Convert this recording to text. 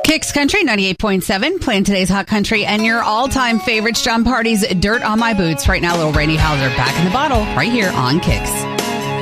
Kicks Country 98.7, playing today's Hot Country and your all-time favorites, John Party's Dirt on My Boots. Right now, little Randy Houser back in the bottle right here on Kicks.